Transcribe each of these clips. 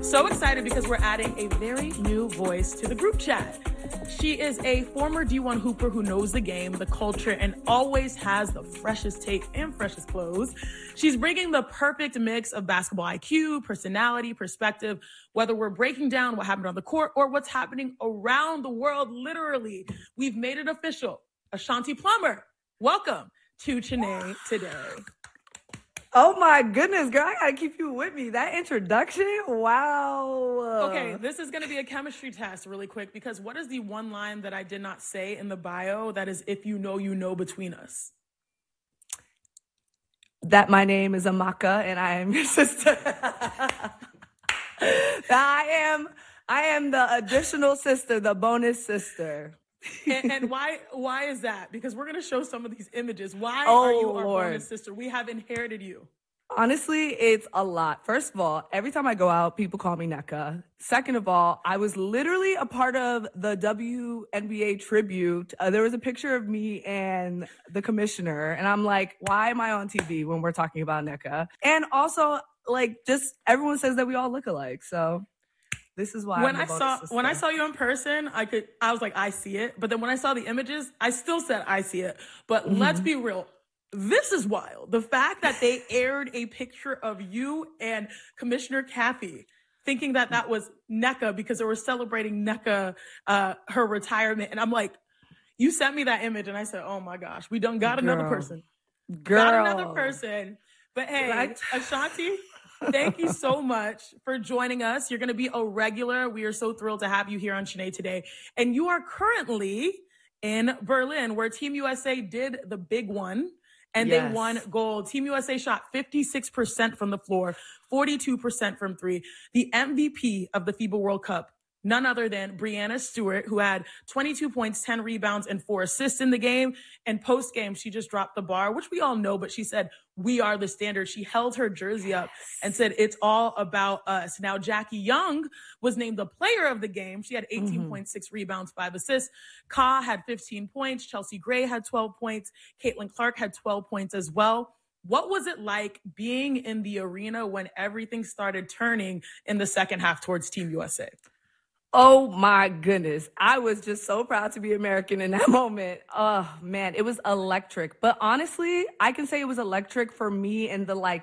So excited because we're adding a very new voice to the group chat. She is a former D1 hooper who knows the game, the culture, and always has the freshest take and freshest clothes. She's bringing the perfect mix of basketball IQ, personality, perspective, whether we're breaking down what happened on the court or what's happening around the world, literally. We've made it official. Ashanti Plummer, welcome to Chiney Today. Oh my goodness, girl, I gotta keep you with me. That introduction, wow. Okay, this is gonna be a chemistry test really quick because what is the one line that I did not say in the bio that is if you know between us? That my name is Amaka and I am your sister. I am the additional sister, the bonus sister. and why is that? Because we're going to show some of these images. Why are you our bonus sister? We have inherited you. Honestly, it's a lot. First of all, every time I go out, people call me Nneka. Second of all, I was literally a part of the WNBA tribute. There was a picture of me and the commissioner, and I'm like, why am I on TV when we're talking about Nneka? And also, like, just everyone says that we all look alike, so... This is why when I saw you in person, I was like, I see it. But then when I saw the images, I still said I see it. But let's be real. This is wild. The fact that they aired a picture of you and Commissioner Kathy thinking that was Nneka because they were celebrating Nneka, her retirement. And I'm like, you sent me that image and I said, oh my gosh, we done got another person. Got another person. But hey, Ashanti, thank you so much for joining us. You're going to be a regular. We are so thrilled to have you here on Chiney Today. And you are currently in Berlin, where Team USA did the big one, and they won gold. Team USA shot 56% from the floor, 42% from three. The MVP of the FIBA World Cup, none other than Breanna Stewart, who had 22 points, 10 rebounds, and 4 assists in the game. And post-game, she just dropped the bar, which we all know, but she said, we are the standard. She held her jersey up and said, it's all about us. Now, Jackie Young was named the player of the game. She had 18.6 rebounds, 5 assists. Ka had 15 points. Chelsea Gray had 12 points. Caitlin Clark had 12 points as well. What was it like being in the arena when everything started turning in the second half towards Team USA? Oh my goodness. I was just so proud to be American in that moment. Oh man, it was electric. But honestly, I can say it was electric for me and the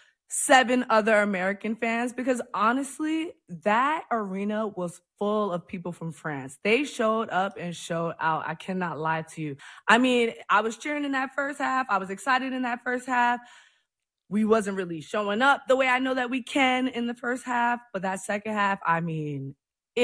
7 other American fans because honestly, that arena was full of people from France. They showed up and showed out. I cannot lie to you. I mean, I was cheering in that first half. I was excited in that first half. We wasn't really showing up the way I know that we can in the first half, but that second half, I mean,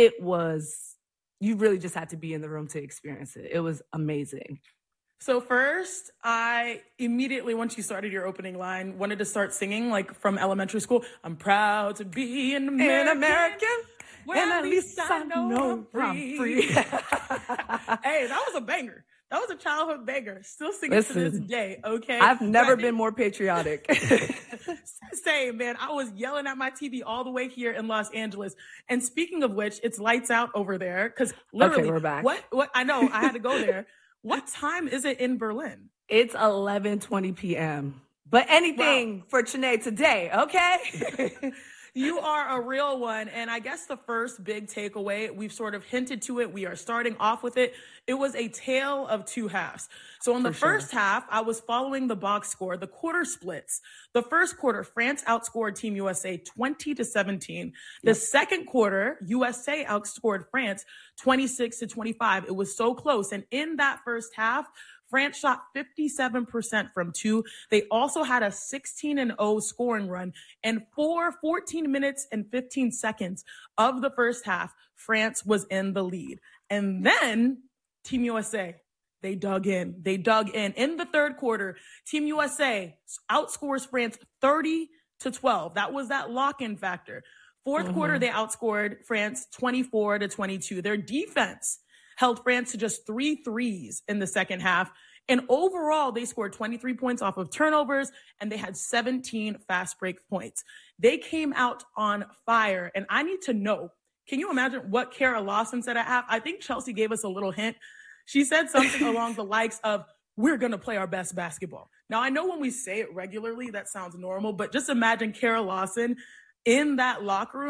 you really just had to be in the room to experience it. It was amazing. So first, I immediately, once you started your opening line, wanted to start singing from elementary school. I'm proud to be an American. And at least I know I'm free. Hey, that was a banger. That was a childhood banger. Still singing to this day, okay? I've never been more patriotic. Same, man. I was yelling at my TV all the way here in Los Angeles. And speaking of which, it's lights out over there. Because literally, okay, we're back. What? I know, I had to go there. What time is it in Berlin? It's 11:20 p.m. But anything for Chiney Today, okay? You are a real one. And I guess the first big takeaway, we've sort of hinted to it. We are starting off with it. It was a tale of two halves. So in the first half, I was following the box score, the quarter splits. The first quarter, France outscored Team USA 20-17. The second quarter, USA outscored France 26-25. It was so close. And in that first half, France shot 57% from 2. They also had a 16-0 scoring run. And for 14 minutes and 15 seconds of the first half, France was in the lead. And then Team USA, they dug in. In the third quarter, Team USA outscores France 30-12. That was that lock-in factor. Fourth quarter, they outscored France 24-22. Their defense held France to just 3 threes in the second half. And overall, they scored 23 points off of turnovers, and they had 17 fast break points. They came out on fire. And I need to know, can you imagine what Kara Lawson said at half? I think Chelsea gave us a little hint. She said something along the likes of, we're going to play our best basketball. Now, I know when we say it regularly, that sounds normal, but just imagine Kara Lawson in that locker room.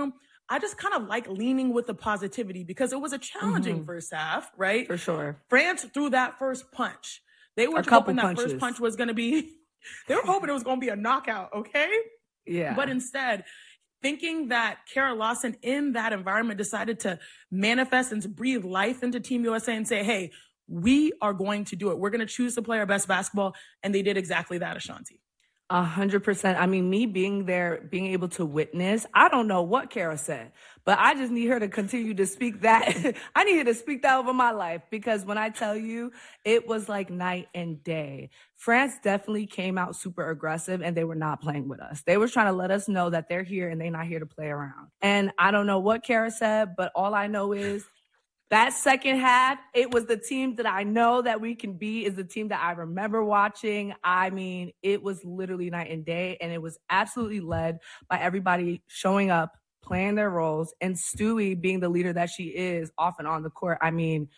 I just kind of like leaning with the positivity because it was a challenging first half, right? For sure. France threw that first punch. They were hoping that first punch was going to be, they were hoping it was going to be a knockout, okay? Yeah. But instead, thinking that Kara Lawson in that environment decided to manifest and to breathe life into Team USA and say, hey, we are going to do it. We're going to choose to play our best basketball. And they did exactly that, Ashanti. 100%. I mean, me being there, being able to witness, I don't know what Kara said, but I just need her to continue to speak that. I need her to speak that over my life, because when I tell you, it was like night and day. France definitely came out super aggressive, and they were not playing with us. They were trying to let us know that they're here and they're not here to play around. And I don't know what Kara said, but all I know is that second half, it was the team that I know that we can be, is the team that I remember watching. I mean, it was literally night and day, and it was absolutely led by everybody showing up, playing their roles, and Stewie being the leader that she is off and on the court. I mean,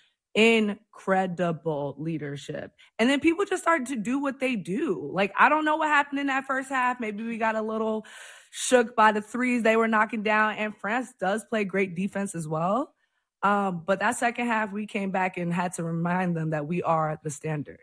incredible leadership. And then people just started to do what they do. Like, I don't know what happened in that first half. Maybe we got a little shook by the threes they were knocking down, and France does play great defense as well. But that second half, we came back and had to remind them that we are the standard.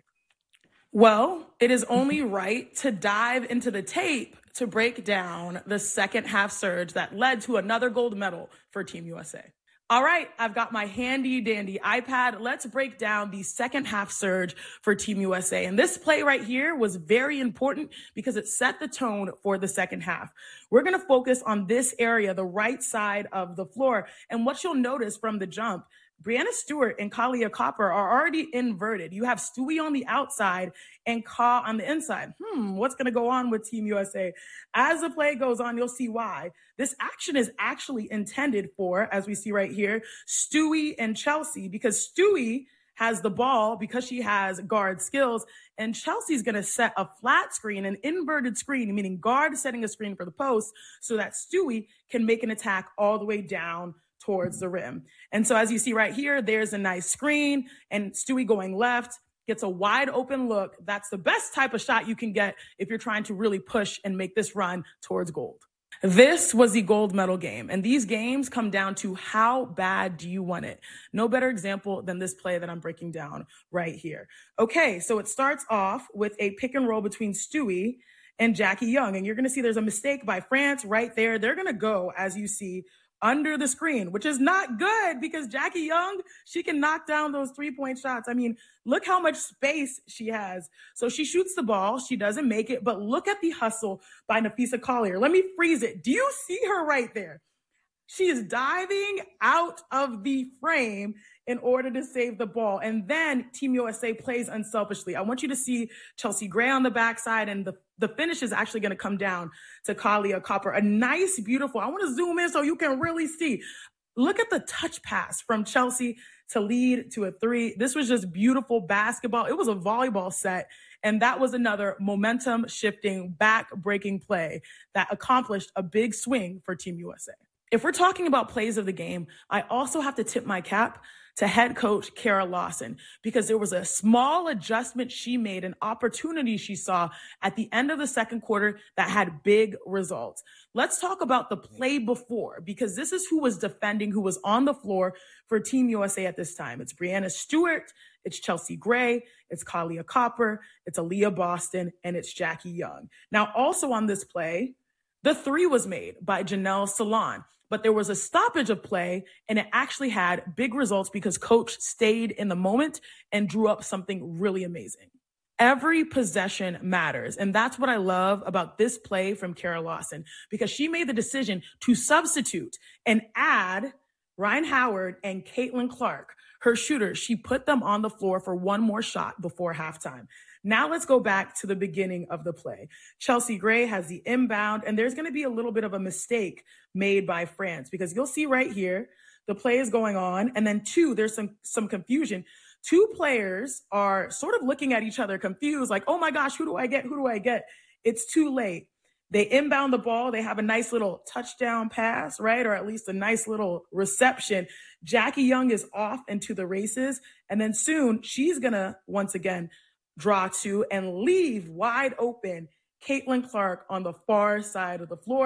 Well, it is only right to dive into the tape to break down the second half surge that led to another gold medal for Team USA. All right, I've got my handy dandy iPad. Let's break down the second half surge for Team USA. And this play right here was very important because it set the tone for the second half. We're going to focus on this area, the right side of the floor. And what you'll notice from the jump, Breanna Stewart and Kahleah Copper are already inverted. You have Stewie on the outside and Ka on the inside. What's going to go on with Team USA? As the play goes on, you'll see why. This action is actually intended for, as we see right here, Stewie and Chelsea, because Stewie has the ball because she has guard skills, and Chelsea's going to set a flat screen, an inverted screen, meaning guard setting a screen for the post so that Stewie can make an attack all the way down towards the rim. And so as you see right here, there's a nice screen, and Stewie going left gets a wide open look. That's the best type of shot you can get if you're trying to really push and make this run towards gold. This was the gold medal game, and these games come down to how bad do you want it? No better example than this play that I'm breaking down right here. Okay, so it starts off with a pick and roll between Stewie and Jackie Young, and you're going to see there's a mistake by France right there. They're going to go, as you see, under the screen, which is not good because Jackie Young, she can knock down those 3-point shots. I mean, look how much space she has. So she shoots the ball. She doesn't make it, but look at the hustle by Napheesa Collier. Let me freeze it. Do you see her right there? She is diving out of the frame in order to save the ball. And then Team USA plays unselfishly. I want you to see Chelsea Gray on the backside, and the finish is actually going to come down to Kahleah Copper. A nice, beautiful, I want to zoom in so you can really see. Look at the touch pass from Chelsea to lead to a three. This was just beautiful basketball. It was a volleyball set, and that was another momentum-shifting, back-breaking play that accomplished a big swing for Team USA. If we're talking about plays of the game, I also have to tip my cap to head coach Kara Lawson, because there was a small adjustment she made, an opportunity she saw at the end of the second quarter that had big results. Let's talk about the play before, because this is who was defending, who was on the floor for Team USA at this time. It's Breanna Stewart, it's Chelsea Gray, it's Kahleah Copper, it's Aaliyah Boston, and it's Jackie Young. Now, also on this play, the three was made by Janelle Salon. But there was a stoppage of play, and it actually had big results because coach stayed in the moment and drew up something really amazing. Every possession matters, and that's what I love about this play from Kara Lawson, because she made the decision to substitute and add Rhyne Howard and Caitlin Clark, her shooters. She put them on the floor for one more shot before halftime. Now let's go back to the beginning of the play. Chelsea Gray has the inbound, and there's going to be a little bit of a mistake made by France, because you'll see right here, the play is going on, and then there's some confusion. Two players are sort of looking at each other confused, like, oh my gosh, who do I get? Who do I get? It's too late. They inbound the ball. They have a nice little touchdown pass, right? Or at least a nice little reception. Jackie Young is off into the races, and then soon she's going to, once again, draw to and leave wide open Caitlin Clark on the far side of the floor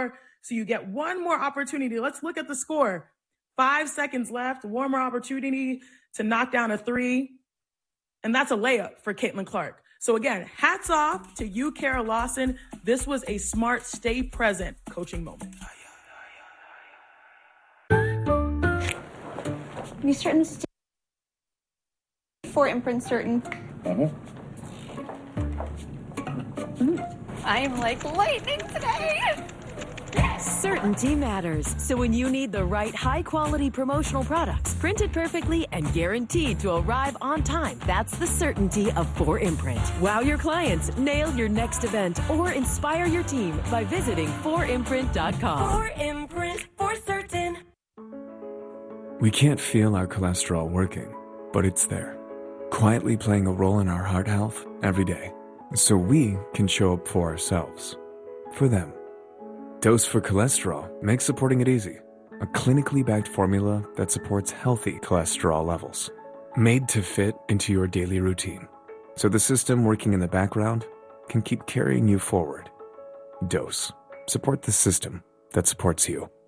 So you get one more opportunity. Let's look at the score. 5 seconds left, one more opportunity to knock down a three. And that's a layup for Caitlin Clark. So again, hats off to you, Kara Lawson. This was a smart, stay present coaching moment. You certain 4imprint certain. I'm like lightning today. Certainty matters. So when you need the right high-quality promotional products, printed perfectly and guaranteed to arrive on time, that's the certainty of 4imprint. Wow your clients, nail your next event, or inspire your team by visiting 4imprint.com. 4imprint, for certain. We can't feel our cholesterol working, but it's there, quietly playing a role in our heart health every day, so we can show up for ourselves, for them. Dose for Cholesterol makes supporting it easy. A clinically backed formula that supports healthy cholesterol levels. Made to fit into your daily routine, so the system working in the background can keep carrying you forward. Dose. Support the system that supports you.